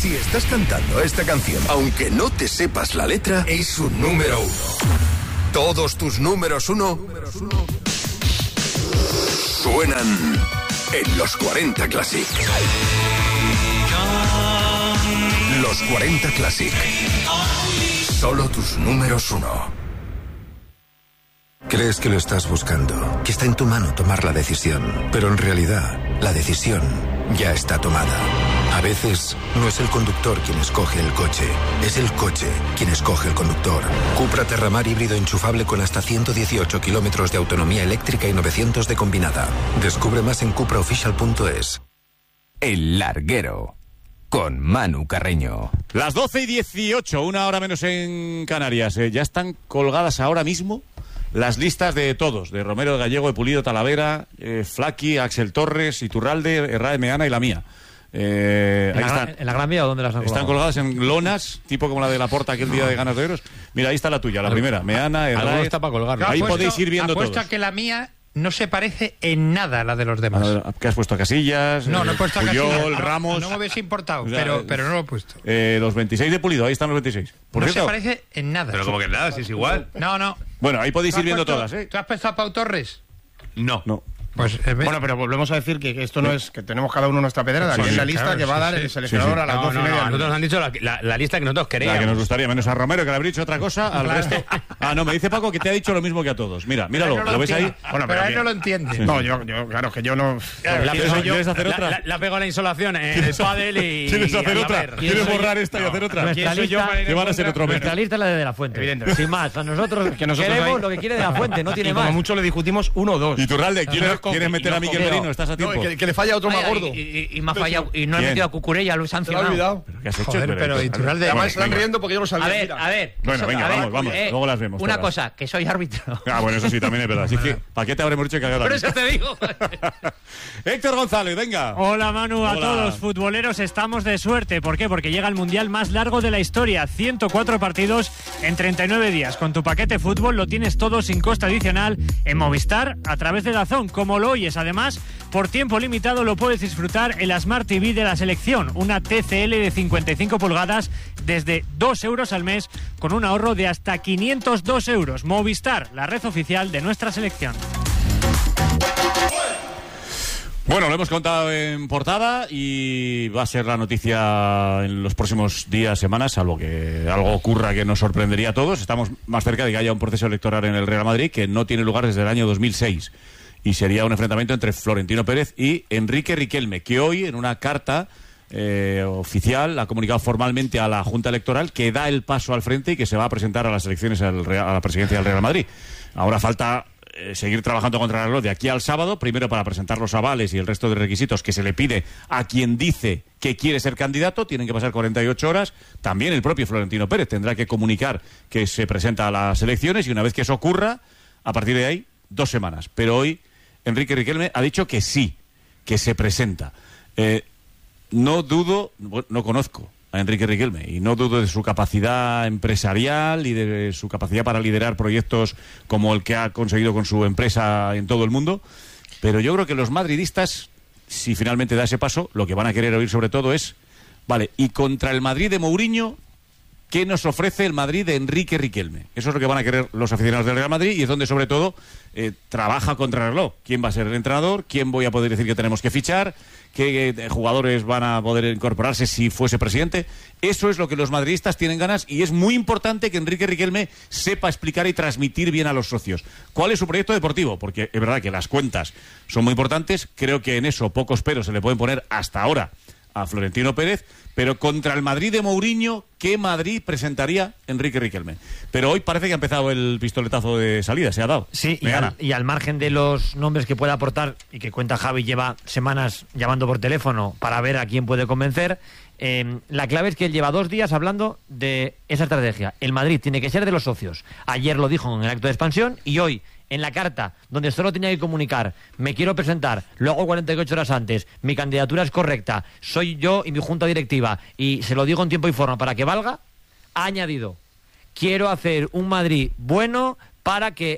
Si estás cantando esta canción, aunque no te sepas la letra, es un número 1. Todos tus números 1 suenan en los 40 Classic. Los 40 Classic. Solo tus números 1. Crees que lo estás buscando, que está en tu mano tomar la decisión, pero en realidad la decisión ya está tomada. A veces no es el conductor quien escoge el coche, es el coche quien escoge el conductor. Cupra Terramar híbrido enchufable con hasta 118 kilómetros de autonomía eléctrica y 900 de combinada. Descubre más en cupraofficial.es. El Larguero, con Manu Carreño. Las 12:18, una hora menos en Canarias. Ya están colgadas ahora mismo las listas de todos, de Romero, Gallego, de Pulido, Talavera, Flaqui, Axel Torres, Iturralde, Herrera, Meana y la mía. Ahí están. ¿En la Gran Vía o dónde las han colgado? Están colgadas en lonas, tipo como la de Laporta aquel día de Ganas de Euros. Mira, ahí está la tuya, la primera. Meana, Herrera. Está para colgarlo. Ahí podéis ir viendo todos. Apuesto a que la mía no se parece en nada a la de los demás. ¿Qué has puesto? ¿A Casillas? No he puesto a Casillas. Puyol, Ramos. No me hubiese importado, O sea, pero no lo he puesto. Los 26 de Pulido, ahí están los 26. Por No cierto, se parece en nada. Pero como que nada, si es igual. No. bueno, ahí podéis ¿Tú ir has viendo puesto- todas, ¿eh? ¿Tú has puesto a Pau Torres? No. Pues Bueno, pero volvemos a decir que esto no es que tenemos cada uno nuestra pedrada, Sí, que es sí, la lista claro, que va a dar sí, el sí. seleccionador a las 12:30. A nosotros nos han dicho la lista que nosotros La que queríamos. nos gustaría, menos a Romero, que le habría dicho otra cosa, al resto. Ah, no, me dice Paco que te ha dicho lo mismo que a todos. Mira, míralo, no ¿lo ves ahí? entiende. Bueno, pero pero él no lo entiende. No, yo, claro, que yo no. ¿Quieres hacer otra? La pego la insolación en el pádel y... ¿Quieres hacer y a otra? ver. ¿Quieres borrar esta y hacer otra? Nuestra lista, ¿Qué van a ser otro nuestra menos? lista es la de la Fuente. Evidentemente. Sin más, a nosotros, Que nosotros queremos ahí- lo que quiere de la Fuente, no tiene Y como más. mucho le discutimos 1 o 2. ¿Y Turralde, ¿quieres meter a Miquel Merino? ¿Estás a tiempo? Que le falla otro más Vaya, gordo. y me ha fallado. Y no he Bien. metido a Cucurella, lo he Se lo ha sancionado. olvidado. ¿Qué has hecho? Joder, pero Iturralde... Además Bueno, están venga. riendo porque yo lo sabía. A ver, Mira. a ver. Bueno, que venga, a ver, vamos, luego las vemos Una todas. cosa, que soy árbitro. Ah, bueno, eso sí, también es verdad. Así que, ¿para qué te habremos dicho que haga la Por eso lista? te digo. Héctor González, venga. Hola Manu, a Hola. todos futboleros, estamos de suerte. ¿Por qué? Porque llega el mundial más largo de la historia, 104 partidos en 39 días. Con tu paquete fútbol lo tienes todo sin coste adicional en Movistar a través de DAZN, como lo oyes. Además, por tiempo limitado lo puedes disfrutar en la Smart TV de la selección, una TCL de 55 pulgadas desde 2 euros al mes con un ahorro de hasta 502 euros. Movistar, la red oficial de nuestra selección. Bueno, lo hemos contado en portada y va a ser la noticia en los próximos días, semanas, salvo que algo ocurra que nos sorprendería a todos. Estamos más cerca de que haya un proceso electoral en el Real Madrid que no tiene lugar desde el año 2006. Y sería un enfrentamiento entre Florentino Pérez y Enrique Riquelme, que hoy, en una carta oficial, ha comunicado formalmente a la Junta Electoral que da el paso al frente y que se va a presentar a las elecciones a la presidencia del Real Madrid. Ahora falta seguir trabajando contra el reloj de aquí al sábado, primero para presentar los avales y el resto de requisitos que se le pide a quien dice que quiere ser candidato. Tienen que pasar 48 horas. También el propio Florentino Pérez tendrá que comunicar que se presenta a las elecciones y una vez que eso ocurra, a partir de ahí, 2 semanas. Pero hoy Enrique Riquelme ha dicho que sí, que se presenta. No dudo, no conozco a Enrique Riquelme y no dudo de su capacidad empresarial y de su capacidad para liderar proyectos como el que ha conseguido con su empresa en todo el mundo, pero yo creo que los madridistas, si finalmente da ese paso, lo que van a querer oír sobre todo es, vale, y contra el Madrid de Mourinho, ¿qué nos ofrece el Madrid de Enrique Riquelme? Eso es lo que van a querer los aficionados del Real Madrid y es donde sobre todo trabaja contra el reloj. ¿Quién va a ser el entrenador? ¿Quién voy a poder decir que tenemos que fichar? ¿Qué jugadores van a poder incorporarse si fuese presidente? Eso es lo que los madridistas tienen ganas y es muy importante que Enrique Riquelme sepa explicar y transmitir bien a los socios. ¿Cuál es su proyecto deportivo? Porque es verdad que las cuentas son muy importantes. Creo que en eso pocos peros se le pueden poner hasta ahora a Florentino Pérez, pero contra el Madrid de Mourinho, ¿qué Madrid presentaría Enrique Riquelme? Pero hoy parece que ha empezado el pistoletazo de salida, se ha dado. Sí, y al margen de los nombres que pueda aportar y que cuenta Javi, lleva semanas llamando por teléfono para ver a quién puede convencer, la clave es que él lleva 2 días hablando de esa estrategia. El Madrid tiene que ser de los socios. Ayer lo dijo en el acto de expansión y hoy, en la carta, donde solo tenía que comunicar, me quiero presentar, lo hago 48 horas antes, mi candidatura es correcta, soy yo y mi junta directiva, y se lo digo en tiempo y forma para que valga, ha añadido, quiero hacer un Madrid bueno para que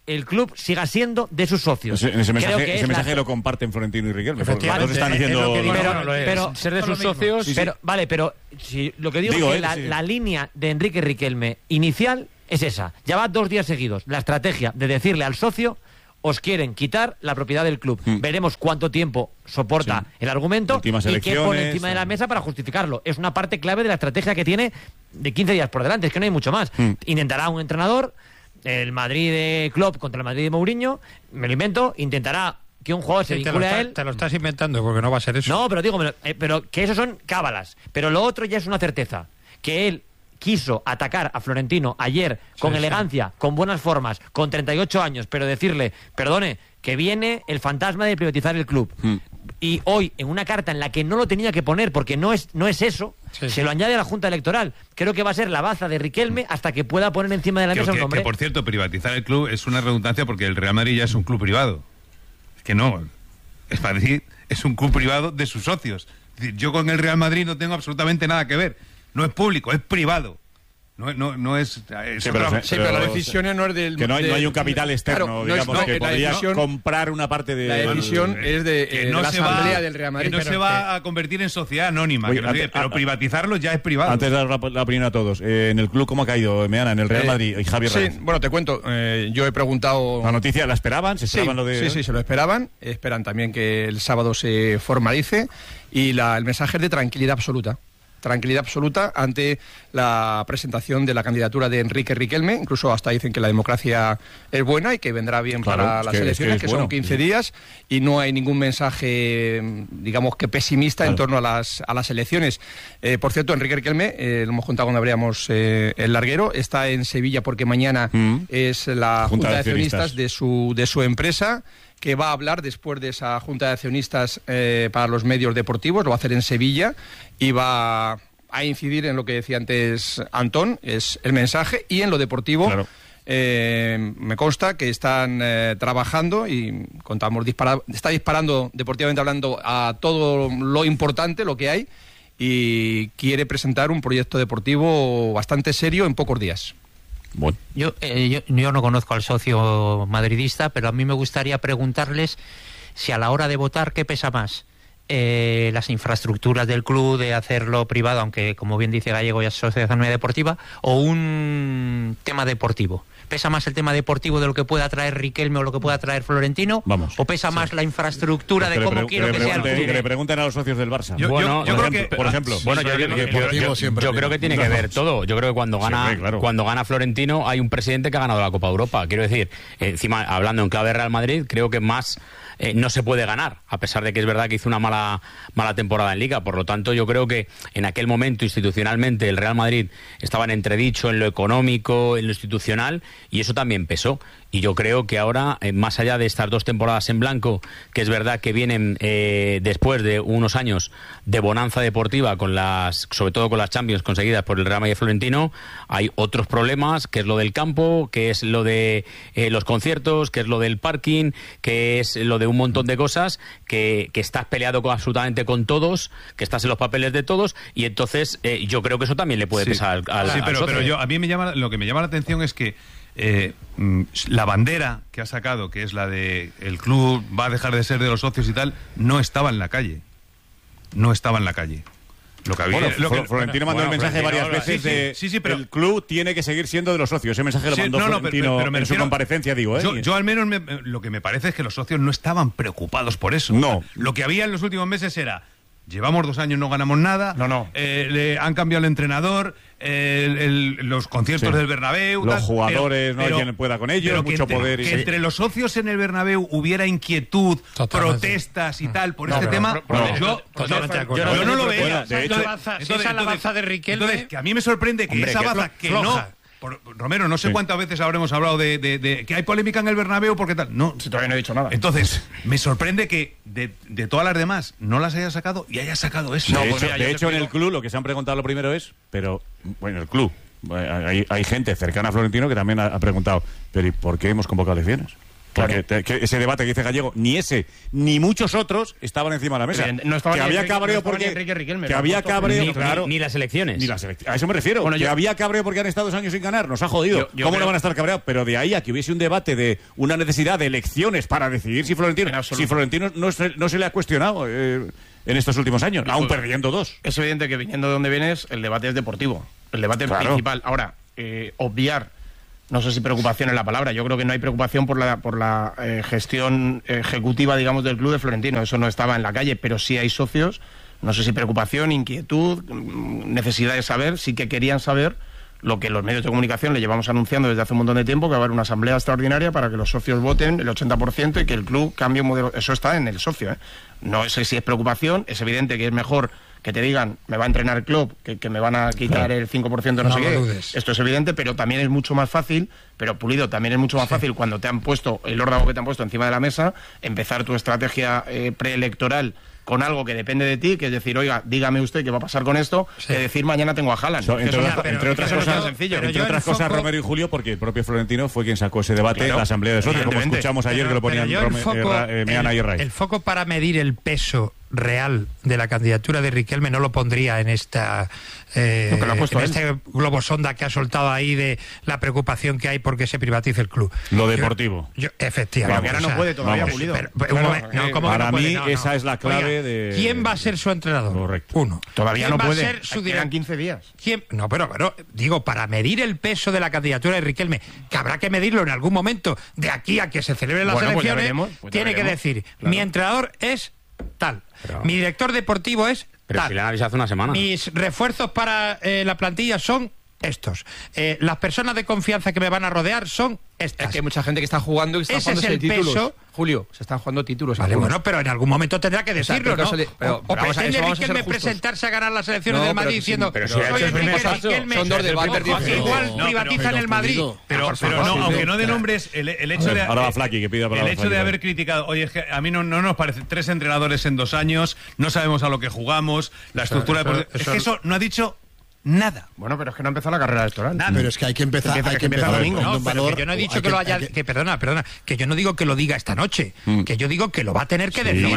el club siga siendo de sus socios. Ese Creo que mensaje, lo comparten Florentino y Riquelme. Los Efectivamente, dos están diciendo... es lo que digo, pero ser de sus socios... Pero si lo que digo es que la línea de Enrique Riquelme inicial es esa. Ya va 2 días seguidos. La estrategia de decirle al socio: os quieren quitar la propiedad del club. Veremos cuánto tiempo soporta el argumento y qué pone encima de la mesa para justificarlo. Es una parte clave de la estrategia que tiene de 15 días por delante. Es que no hay mucho más. Intentará un entrenador, el Madrid de Klopp contra el Madrid de Mourinho, me lo invento, intentará que un jugador se vincule a él. Te lo estás inventando, porque no va a ser eso. No, pero digo, pero que eso son cábalas. Pero lo otro ya es una certeza. Que él quiso atacar a Florentino ayer con elegancia, con buenas formas, con 38 años, pero decirle: perdone, que viene el fantasma de privatizar el club. Y hoy, en una carta en la que no lo tenía que poner, porque no es eso, se lo añade a la Junta Electoral. Creo que va a ser la baza de Riquelme hasta que pueda poner encima de la mesa un nombre. Que, por cierto, privatizar el club es una redundancia, porque el Real Madrid ya es un club privado. Es que no, es para decir, es un club privado de sus socios. Es decir, yo con el Real Madrid no tengo absolutamente nada que ver. No es público, es privado. No es... pero la decisión no es del... Que no hay un capital externo, digamos, que podría comprar una parte de... La decisión es de la Asamblea del Real Madrid. Que no se va a convertir en sociedad anónima. Pero privatizarlo ya es privado. Antes de dar la opinión a todos, en el club, ¿cómo ha caído Meana? En el Real Madrid y Javier Reyes. Sí, bueno, te cuento. Yo he preguntado... ¿La noticia la esperaban? ¿Se esperaban lo de...? Sí, se lo esperaban. Esperan también que el sábado se formalice. Y el mensaje es de tranquilidad absoluta. Tranquilidad absoluta ante la presentación de la candidatura de Enrique Riquelme. Incluso hasta dicen que la democracia es buena y que vendrá bien para las elecciones, que son 15 días, y no hay ningún mensaje, digamos, que pesimista en torno a las elecciones. Por cierto, Enrique Riquelme, lo hemos contado cuando abríamos el larguero, está en Sevilla porque mañana es la Junta de Accionistas de su empresa, que va a hablar después de esa Junta de Accionistas para los medios deportivos. Lo va a hacer en Sevilla y va a incidir en lo que decía antes Antón, es el mensaje, y en lo deportivo. Claro. Me consta que están trabajando y está disparando, deportivamente hablando, a todo lo importante, lo que hay, y quiere presentar un proyecto deportivo bastante serio en pocos días. Bueno. Yo no conozco al socio madridista, pero a mí me gustaría preguntarles si a la hora de votar, ¿qué pesa más? Las infraestructuras del club, de hacerlo privado, aunque como bien dice Gallego ya es sociedad anónima deportiva, o un tema deportivo. ¿Pesa más el tema deportivo de lo que pueda traer Riquelme o lo que pueda traer Florentino? Vamos. ¿O pesa más la infraestructura de cómo quiero que sea el club? Que le pregunten a los socios del Barça. Yo creo que, por ejemplo. Bueno, yo creo que tiene que ver todo. Yo creo que cuando gana Florentino hay un presidente que ha ganado la Copa Europa. Quiero decir, encima, hablando en clave de Real Madrid, creo que más no se puede ganar, a pesar de que es verdad que hizo una mala temporada en Liga. Por lo tanto, yo creo que en aquel momento, institucionalmente, el Real Madrid estaba en entredicho en lo económico, en lo institucional, y eso también pesó. Y yo creo que ahora, más allá de estas 2 temporadas en blanco, que es verdad que vienen después de unos años de bonanza deportiva, sobre todo con las Champions conseguidas por el Real Madrid Florentino, hay otros problemas, que es lo del campo, que es lo de los conciertos, que es lo del parking, que es lo de un montón de cosas, que estás peleado absolutamente con todos, que estás en los papeles de todos, y entonces yo creo que eso también le puede pesar al socio. Pero a mí lo que me llama la atención es que la bandera que ha sacado, que es la de el club va a dejar de ser de los socios y tal, no estaba en la calle. No estaba en la calle. Florentino mandó el mensaje varias veces pero el club tiene que seguir siendo de los socios. Ese mensaje lo mandó Florentino en su comparecencia, digo. Yo al menos lo que me parece es que los socios no estaban preocupados por eso. No. Lo que había en los últimos meses era: llevamos 2 años, no ganamos nada. Le han cambiado el entrenador, los conciertos del Bernabéu. Los jugadores, no hay quien pueda con ellos, mucho poder. Que entre los socios en el Bernabéu hubiera inquietud, protestas y tal por este tema. Yo no lo veo. Esa es la baza de Riquelme. Entonces, que a mí me sorprende que esa baza que no... Romero, no sé cuántas veces habremos hablado de que hay polémica en el Bernabéu porque tal. No, si todavía no he dicho nada. Entonces, me sorprende que de todas las demás no las haya sacado y haya sacado eso. De hecho, en el club lo que se han preguntado lo primero es, pero bueno, el club, hay gente cercana a Florentino que también ha preguntado, pero ¿y por qué hemos convocado elecciones? Porque que ese debate que dice Gallego, ni ese, ni muchos otros estaban encima de la mesa. No estaba que ni había Enrique, cabreo no estaba porque... ni Enrique Riquelme, que había cabreo, claro. Ni las elecciones. A eso me refiero. Bueno, que había cabreo porque han estado 2 años sin ganar. Nos ha jodido. Yo ¿Cómo creo- no van a estar cabreados? Pero de ahí a que hubiese un debate de una necesidad de elecciones para decidir si Florentino no se le ha cuestionado en estos últimos años, aún perdiendo 2. Es evidente que viniendo de donde vienes, el debate es deportivo. El debate principal. Ahora, obviar, no sé si preocupación es la palabra, yo creo que no hay preocupación por la gestión ejecutiva, digamos, del club de Florentino. Eso no estaba en la calle, pero sí hay socios. No sé si preocupación, inquietud, necesidad de saber, sí que querían saber lo que los medios de comunicación le llevamos anunciando desde hace un montón de tiempo, que va a haber una asamblea extraordinaria para que los socios voten el 80% y que el club cambie un modelo. Eso está en el socio, ¿eh? No sé si es preocupación, es evidente que es mejor que te digan, me va a entrenar el club, que me van a quitar el 5% no sé qué. Dudes. Esto es evidente, pero también es mucho más fácil, pero Pulido, también es mucho más fácil cuando te han puesto el órdago que te han puesto encima de la mesa, empezar tu estrategia preelectoral con algo que depende de ti, que es decir, oiga, dígame usted qué va a pasar con esto, que decir mañana tengo a Haaland. Entre otras cosas, Romero y Julio, porque el propio Florentino fue quien sacó ese debate en la Asamblea de Socios, como escuchamos ayer que lo ponían Meana y Herraiz. El foco para medir el peso real de la candidatura de Riquelme no lo pondría en esta este globo sonda que ha soltado ahí de la preocupación que hay porque se privatice el club. Lo deportivo. Efectivamente. Pero ahora no puede todavía, Pulido. Para mí esa es la clave de... ¿Quién va a ser su entrenador? Correcto. Uno. Todavía no puede. Ser su Quedan 15 días. No, pero digo, para medir el peso de la candidatura de Riquelme, que habrá que medirlo en algún momento de aquí a que se celebren las elecciones, tiene que decir, mi entrenador es tal, mi director deportivo es Pero tal. si le han avisado hace una semana. Mis refuerzos para la plantilla son estos. Las personas de confianza que me van a rodear son estas. Es que hay mucha gente que está jugando y está Ese jugando es el títulos. peso. Julio, se están jugando títulos. Vale, algunos. bueno, pero en algún momento tendrá que decirlo, O sea, ¿no? O pretende Riquelme presentarse a ganar las elecciones del Madrid diciendo soy Enrique Riquelme, son dos debates diferentes. igual privatizan el Madrid. Pero no, aunque no de nombres, el hecho de ahora va Flaky, que pida el hecho de haber criticado, oye, es que a mí no nos parece 3 entrenadores en 2 años, no sabemos a lo que jugamos, la estructura es que eso no ha dicho nada. Bueno, pero es que no ha empezado la carrera electoral. Nada. Pero es que hay que empezar, domingo. No, pero que yo no he dicho que lo haya... Que perdona, que yo no digo que lo diga esta noche, que yo digo que lo va a tener que decir.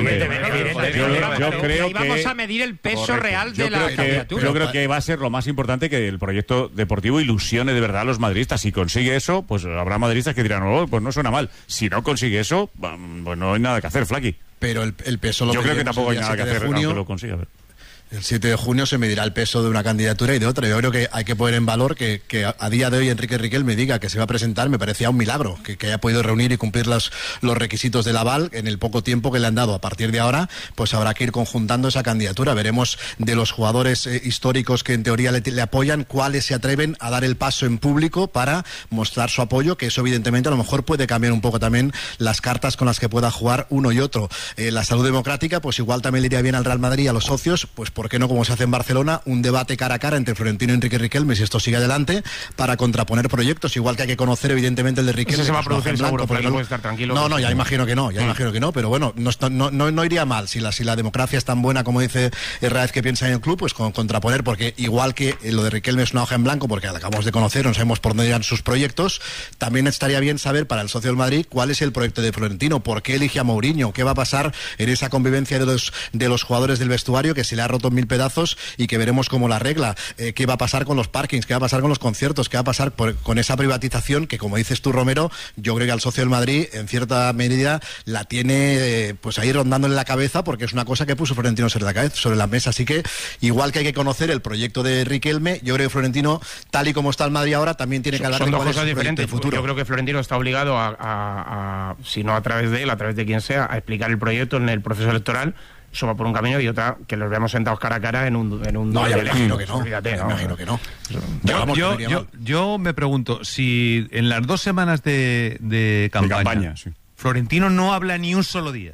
Yo creo que... vamos que... a medir el peso real de la candidatura. Yo creo que va a ser lo más importante que el proyecto deportivo ilusione de verdad a los madridistas. Si consigue eso, pues habrá madridistas que dirán, oh, pues no suena mal. Si no consigue eso, pues no hay nada que hacer, Flaky. Pero el peso lo yo creo que tampoco hay nada que hacer, aunque lo consiga. El 7 de junio se medirá el peso de una candidatura y de otra. Yo creo que hay que poner en valor que a día de hoy Enrique Riquelme diga que se va a presentar, me parecía un milagro, que haya podido reunir y cumplir los requisitos del aval en el poco tiempo que le han dado. A partir de ahora, pues habrá que ir conjuntando esa candidatura. Veremos de los jugadores históricos que en teoría le apoyan, cuáles se atreven a dar el paso en público para mostrar su apoyo, que eso evidentemente a lo mejor puede cambiar un poco también las cartas con las que pueda jugar uno y otro. La salud democrática, pues igual también le iría bien al Real Madrid y a los socios, pues ¿por qué no, como se hace en Barcelona, un debate cara a cara entre Florentino y Enrique Riquelme, si esto sigue adelante, para contraponer proyectos, igual que hay que conocer evidentemente el de Riquelme? Ese se va a producir seguro, porque no puede estar tranquilo. No, ya imagino que no, pero bueno, no iría mal si la democracia es tan buena como dice Herraiz que piensa en el club, pues contraponer, porque igual que lo de Riquelme es una hoja en blanco, porque la acabamos de conocer, no sabemos por dónde irán sus proyectos, también estaría bien saber para el socio del Madrid cuál es el proyecto de Florentino, por qué elige a Mourinho, qué va a pasar en esa convivencia de los jugadores del vestuario, que se le ha roto en 1000 pedazos y que veremos cómo la arregla, qué va a pasar con los parkings, qué va a pasar con los conciertos, qué va a pasar con esa privatización que, como dices tú, Romero, yo creo que al socio del Madrid en cierta medida la tiene pues ahí rondándole la cabeza, porque es una cosa que puso Florentino sobre la mesa. Así que igual que hay que conocer el proyecto de Riquelme, yo creo que Florentino, tal y como está el Madrid ahora, también tiene que hablar de cuál cuál es cosas su proyecto diferentes. de futuro. Yo creo que Florentino está obligado a, si no a través de él, a través de quien sea, a explicar el proyecto en el proceso electoral. Eso va por un camino, y otra que los veamos sentados cara a cara en un no, ya me imagino que no. Olvídate, me imagino que no. Yo me pregunto si en las 2 semanas de campaña, sí, Florentino no habla ni un solo día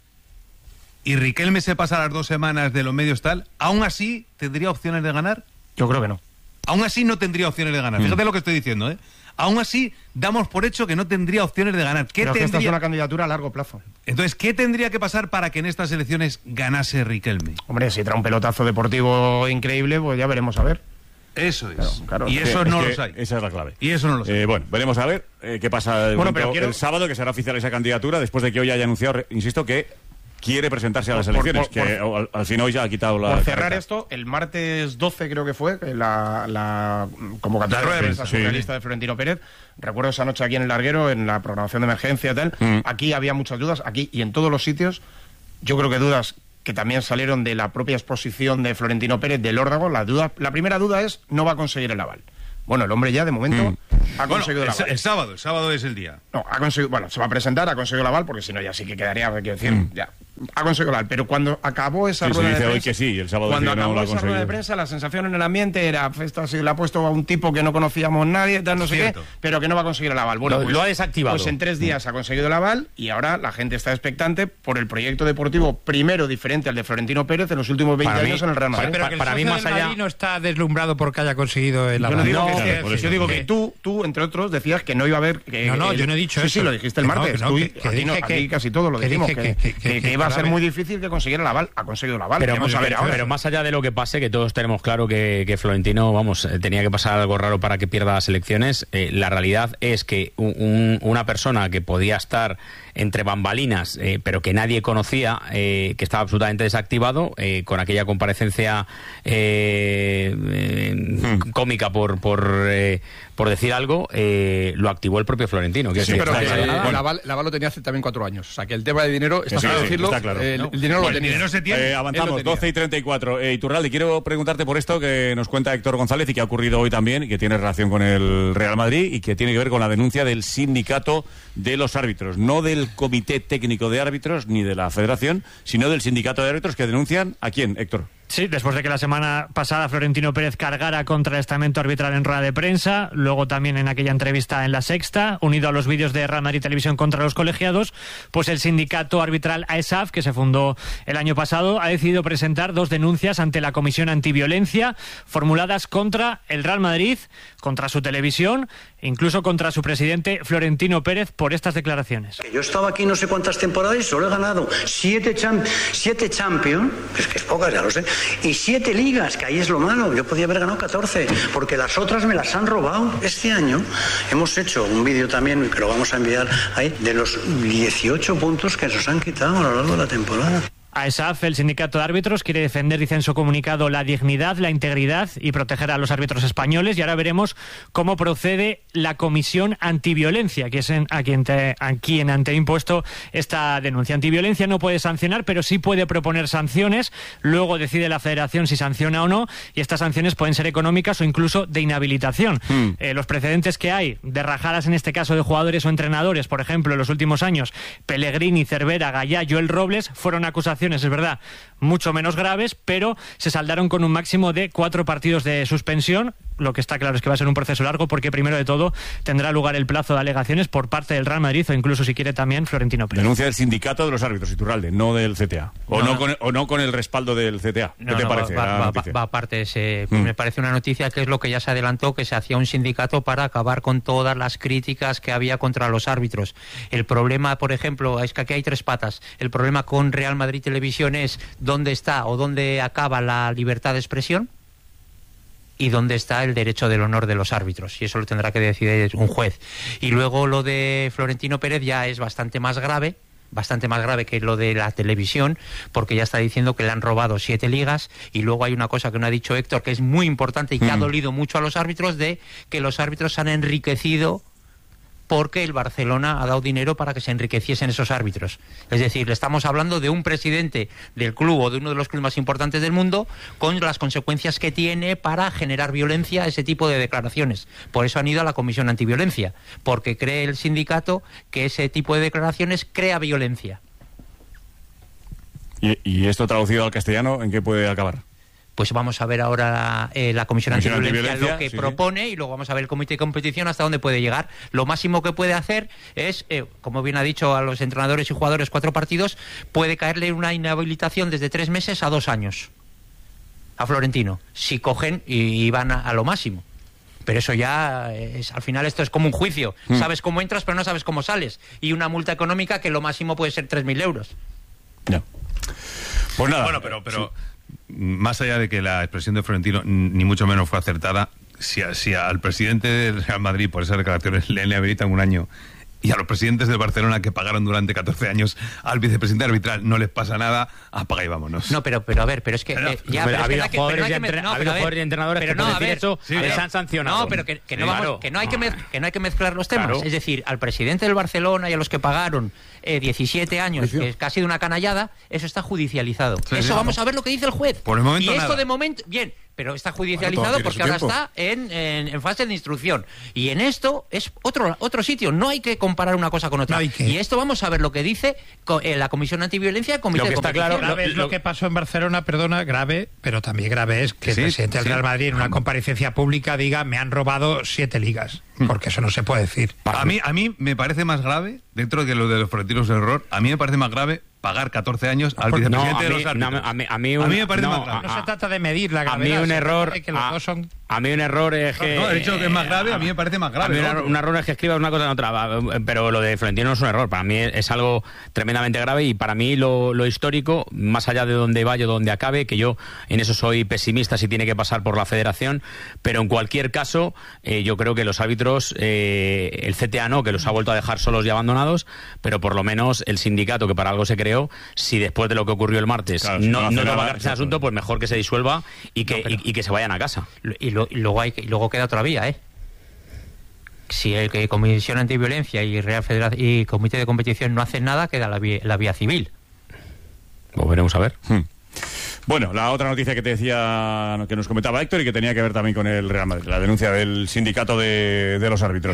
y Riquelme se pasa las 2 semanas de los medios tal, ¿aún así tendría opciones de ganar? Yo creo que no. Aún así no tendría opciones de ganar. Fíjate lo que estoy diciendo, ¿eh? Aún así, damos por hecho que no tendría opciones de ganar. Pero esta es una candidatura a largo plazo. Entonces, ¿qué tendría que pasar para que en estas elecciones ganase Riquelme? Hombre, si trae un pelotazo deportivo increíble, pues ya veremos a ver. Eso es. Claro, y eso no los hay. Esa es la clave. Y eso no los hay. Bueno, veremos a ver qué pasa el sábado, que será oficial esa candidatura, después de que hoy haya anunciado, insisto, que quiere presentarse a las elecciones, al fin hoy ya ha quitado la... Por cerrar esto, el martes 12 creo que fue, la convocatoria de prensa surrealista de Florentino Pérez. Recuerdo esa noche aquí en el Larguero, en la programación de emergencia y tal. Aquí había muchas dudas, aquí y en todos los sitios. Yo creo que dudas que también salieron de la propia exposición de Florentino Pérez del órdago. La primera duda es, no va a conseguir el aval. Bueno, el hombre ya, de momento, ha conseguido el aval. El sábado es el día. No, ha conseguido, se va a presentar, ha conseguido el aval, porque si no ya sí que quedaría, quiero decir, ya. Ha conseguido el aval, pero cuando acabó esa rueda de prensa... hoy que sí, el sábado cuando no acabó esa rueda de prensa, la sensación en el ambiente era, esto se le ha puesto a un tipo que no conocíamos nadie, tal, no sé qué, pero que no va a conseguir el aval. Bueno, lo ha desactivado. Pues en 3 días ha conseguido el aval, y ahora la gente está expectante por el proyecto deportivo primero diferente al de Florentino Pérez en los últimos 20 años en el Real Madrid. Pero que para mí más allá no está deslumbrado porque haya conseguido el aval. Yo digo que tú, entre otros, decías que no iba a haber... No, yo no he dicho eso. Sí, lo dijiste el martes. Aquí casi todo lo dijimos, que iba a ser muy difícil que consiguiera el aval. Ha conseguido el aval. Pero más allá de lo que pase, que todos tenemos claro que Florentino, tenía que pasar algo raro para que pierda las elecciones, la realidad es que una persona que podía estar entre bambalinas, pero que nadie conocía, que estaba absolutamente desactivado, con aquella comparecencia cómica por decir algo, lo activó el propio Florentino. Sí, pero el aval lo tenía hace también 4 años. O sea, que el tema de dinero, está claro decirlo, está claro. El dinero lo tenía. El dinero se tiene. Avanzamos, 12:34. Iturralde, quiero preguntarte por esto que nos cuenta Héctor González y que ha ocurrido hoy también, y que tiene relación con el Real Madrid y que tiene que ver con la denuncia del sindicato de los árbitros, no del Comité Técnico de Árbitros ni de la Federación, sino del sindicato de árbitros, que denuncian ¿a quién, Héctor? Sí, después de que la semana pasada Florentino Pérez cargara contra el estamento arbitral en rueda de prensa, luego también en aquella entrevista en La Sexta, unido a los vídeos de Real Madrid Televisión contra los colegiados, pues el sindicato arbitral AESAF, que se fundó el año pasado, ha decidido presentar 2 denuncias ante la Comisión Antiviolencia, formuladas contra el Real Madrid, contra su televisión, incluso contra su presidente Florentino Pérez, por estas declaraciones. Yo he estado aquí no sé cuántas temporadas y solo he ganado 7 Champions, que es pocas, ya lo sé, y 7 ligas, que ahí es lo malo. Yo podía haber ganado 14, porque las otras me las han robado. Este año hemos hecho un vídeo también, que lo vamos a enviar ahí, de los 18 puntos que nos han quitado a lo largo de la temporada. AESAF, el sindicato de árbitros, quiere defender, dice en su comunicado, la dignidad, la integridad y proteger a los árbitros españoles. Y ahora veremos cómo procede la Comisión Antiviolencia, que es a quien ante impuesto esta denuncia. Antiviolencia no puede sancionar, pero sí puede proponer sanciones. Luego decide la Federación si sanciona o no, y estas sanciones pueden ser económicas o incluso de inhabilitación. Los precedentes que hay de rajadas, en este caso de jugadores o entrenadores, por ejemplo, en los últimos años, Pellegrini, Cervera, Gallá, Joel Robles, fueron acusaciones, es verdad, mucho menos graves, pero se saldaron con un máximo de 4 partidos de suspensión. Lo que está claro es que va a ser un proceso largo, porque primero de todo tendrá lugar el plazo de alegaciones por parte del Real Madrid, o incluso, si quiere, también Florentino Pérez. Denuncia del sindicato de los árbitros, Iturralde, no del CTA. No con el respaldo del CTA. ¿Qué te parece? Va aparte. Me parece una noticia que es lo que ya se adelantó, que se hacía un sindicato para acabar con todas las críticas que había contra los árbitros. El problema, por ejemplo, es que aquí hay 3 patas. El problema con Real Madrid Televisión es dónde está o dónde acaba la libertad de expresión y dónde está el derecho del honor de los árbitros, y eso lo tendrá que decidir un juez. Y luego lo de Florentino Pérez ya es bastante más grave que lo de la televisión, porque ya está diciendo que le han robado 7 ligas. Y luego hay una cosa que no ha dicho Héctor, que es muy importante y que ha dolido mucho a los árbitros, de que los árbitros se han enriquecido porque el Barcelona ha dado dinero para que se enriqueciesen esos árbitros. Es decir, le estamos hablando de un presidente del club, o de uno de los clubes más importantes del mundo, con las consecuencias que tiene para generar violencia, ese tipo de declaraciones. Por eso han ido a la Comisión Antiviolencia, porque cree el sindicato que ese tipo de declaraciones crea violencia. ¿Y esto traducido al castellano, en qué puede acabar? Pues vamos a ver ahora la Comisión Antiviolencia lo que propone, y luego vamos a ver el Comité de Competición hasta dónde puede llegar. Lo máximo que puede hacer es, como bien ha dicho, a los entrenadores y jugadores 4 partidos, puede caerle una inhabilitación desde 3 meses a 2 años a Florentino, si cogen y van a lo máximo. Pero eso ya al final esto es como un juicio. Sabes cómo entras, pero no sabes cómo sales. Y una multa económica que lo máximo puede ser 3.000 euros. No. Pues nada. Bueno, pero más allá de que la expresión de Florentino ni mucho menos fue acertada, si al presidente del Real Madrid por esas declaraciones le habilitan un año, y a los presidentes del Barcelona que pagaron durante 14 años al vicepresidente arbitral no les pasa nada, apaga y vámonos. No, pero a ver, pero es que ha habido jugadores y entrenadores que por decir eso les han sancionado. No, pero que no hay que mezclar los temas. Claro. Es decir, al presidente del Barcelona y a los que pagaron 17 años, que es casi de una canallada, eso está judicializado. Sí, eso vamos a ver lo que dice el juez. Por el momento y esto nada. De momento, bien, pero está judicializado porque ahora está en fase de instrucción. Y en esto es otro sitio. No hay que comparar una cosa con otra. Y esto vamos a ver lo que dice la Comisión Antiviolencia, el Comité de Competición. Grave es lo que pasó en Barcelona, perdona, grave, pero también grave es que el presidente del Real Madrid en una comparecencia pública diga me han robado 7 ligas. Porque eso no se puede decir. A mí me parece más grave, dentro de que lo de los Florentinos es error, a mí me parece más grave pagar 14 años al vicepresidente de los árbitros. A mí me parece más grave. No se trata de medir la gravedad. A mí un error... Que los dos son... A mí un error es que... No, he dicho que es más grave, a mí me parece más grave. A mí un error es que escribas una cosa en otra, pero lo de Florentino no es un error. Para mí es algo tremendamente grave y para mí lo histórico, más allá de donde vaya o donde acabe, que yo en eso soy pesimista si tiene que pasar por la federación, pero en cualquier caso, yo creo que los árbitros, el CTA no, que los ha vuelto a dejar solos y abandonados, pero por lo menos el sindicato, que para algo se creó, si después de lo que ocurrió el martes no va a acabar ese asunto, pues mejor que se disuelva y que se vayan a casa. Y luego queda otra vía, Si el Comisión Antiviolencia y Real Federación y Comité de Competición no hacen nada, queda la vía civil. Pues veremos a ver. Bueno, la otra noticia que te decía, que nos comentaba Héctor y que tenía que ver también con el Real Madrid, la denuncia del sindicato de los árbitros.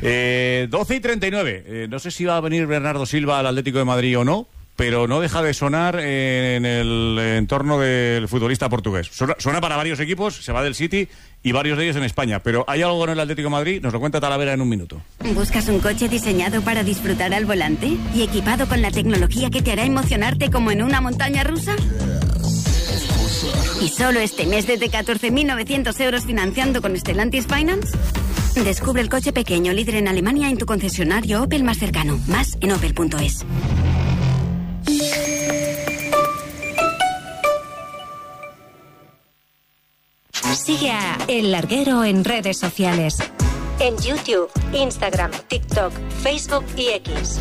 12:39. No sé si va a venir Bernardo Silva al Atlético de Madrid o no, pero no deja de sonar en el entorno del futbolista portugués. Suena para varios equipos, se va del City y varios de ellos en España, pero hay algo en el Atlético de Madrid, nos lo cuenta Talavera en un minuto. ¿Buscas un coche diseñado para disfrutar al volante y equipado con la tecnología que te hará emocionarte como en una montaña rusa? ¿Y solo este mes desde 14.900 euros financiando con Stellantis Finance? Descubre el coche pequeño líder en Alemania en tu concesionario Opel más cercano. Más en opel.es. Sigue a El Larguero en redes sociales. En YouTube, Instagram, TikTok, Facebook y X.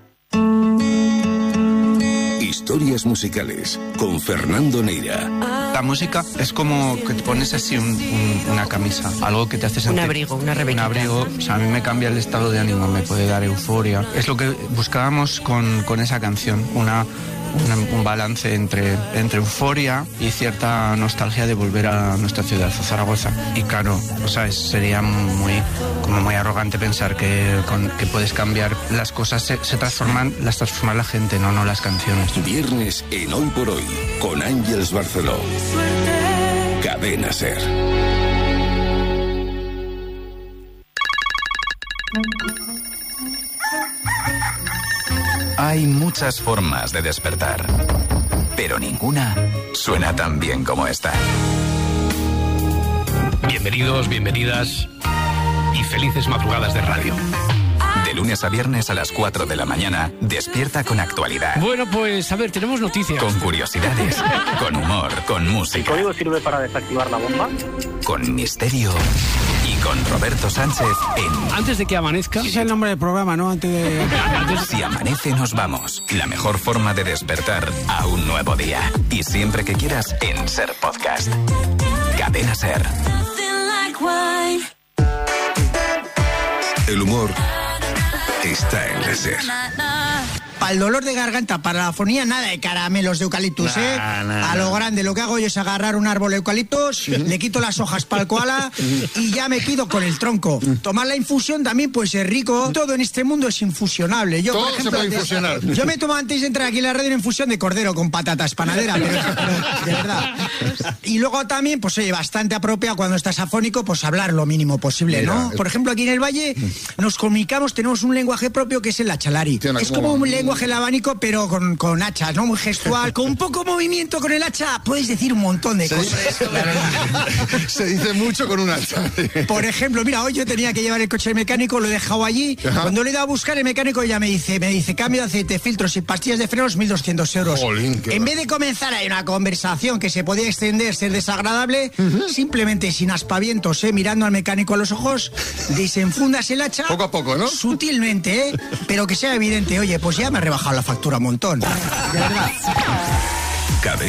Historias musicales con Fernando Neira. La música es como que te pones así una camisa, algo que te hace sentir... Un abrigo, una rebequita. Un abrigo, o sea, a mí me cambia el estado de ánimo, me puede dar euforia. Es lo que buscábamos con esa canción, un balance entre euforia y cierta nostalgia de volver a nuestra ciudad, a Zaragoza. Y claro, o sea, sería muy arrogante pensar que puedes cambiar las cosas, se transforman, las transforma la gente, no las canciones. Viernes en Hoy por Hoy, con Ángeles Barceló. Cadena SER. Hay muchas formas de despertar, pero ninguna suena tan bien como esta. Bienvenidos, bienvenidas y felices madrugadas de radio. De lunes a viernes a las 4 de la mañana, despierta con actualidad. Bueno, pues a ver, tenemos noticias. Con curiosidades, con humor, con música. ¿El código sirve para desactivar la bomba? Con misterio y con Roberto Sánchez en... Antes de que amanezca... Ese es el nombre del programa, ¿no? Antes de... Si amanece nos vamos. La mejor forma de despertar a un nuevo día. Y siempre que quieras en SER Podcast. Cadena SER. El humor está en la SER. Para el dolor de garganta, para la afonía, nada de caramelos de eucaliptus, A lo grande, lo que hago yo es agarrar un árbol de eucaliptus, le quito las hojas para el koala y ya me quedo con el tronco. Tomar la infusión también pues es rico. Todo en este mundo es infusionable. Yo, todo por ejemplo, se puede infusionar. Yo me tomo antes de entrar aquí en la radio una infusión de cordero con patatas panadera, pero de verdad. Y luego también, pues oye, bastante apropiado cuando estás afónico, pues hablar lo mínimo posible, ¿no? Por ejemplo, aquí en el Valle nos comunicamos, tenemos un lenguaje propio que es el achalari. Es como un lenguaje coge el abanico, pero con hachas, ¿no? Muy gestual, con un poco movimiento con el hacha, puedes decir un montón de cosas. Se dice mucho con un hacha. Por ejemplo, mira, hoy yo tenía que llevar el coche mecánico, lo he dejado allí. Ajá. Cuando le he ido a buscar, el mecánico ya me dice, cambio de aceite, filtros y pastillas de frenos, 1.200 euros. Jolín, en vez de comenzar ahí una conversación que se podía extender, ser desagradable, simplemente sin aspavientos, mirando al mecánico a los ojos, desenfundas el hacha. Poco a poco, ¿no? Sutilmente, pero que sea evidente. Oye, pues ya me ha rebajado la factura un montón. De verdad.